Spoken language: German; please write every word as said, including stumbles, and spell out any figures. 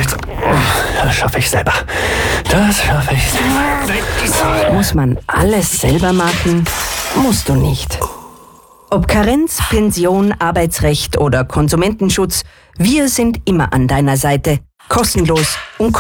gesagt, das schaffe ich selber. Das schaffe ich selber. Muss man alles selber machen? Musst du nicht. Ob Karenz, Pension, Arbeitsrecht oder Konsumentenschutz, wir sind immer an deiner Seite. Kostenlos und